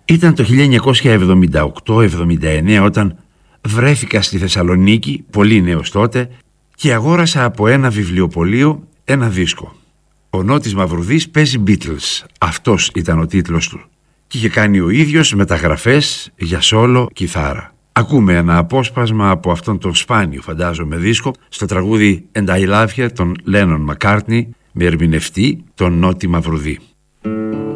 Ήταν το 1978-79 όταν βρέθηκα στη Θεσσαλονίκη, πολύ νέος τότε, και αγόρασα από ένα βιβλιοπωλείο ένα δίσκο. Ο Νότης Μαυρουδής παίζει Beatles, αυτός ήταν ο τίτλος του, και είχε κάνει ο ίδιος μεταγραφές για σόλο κιθάρα. Ακούμε ένα απόσπασμα από αυτόν τον σπάνιο, φαντάζομαι, δίσκο στο τραγούδι And I Love You των Lennon McCartney με ερμηνευτή τον Νότη Μαυρουδή.